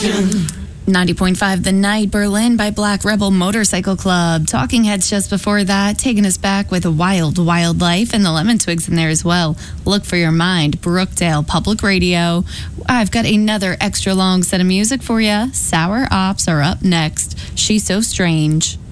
90.5 The Night, Berlin by Black Rebel Motorcycle Club. Talking Heads just before that, taking us back with a Wild, Wild Life, and the Lemon Twigs in there as well. Look for Your Mind, Brookdale Public Radio. I've got another extra long set of music for you. Sour Ops are up next. She's So Strange.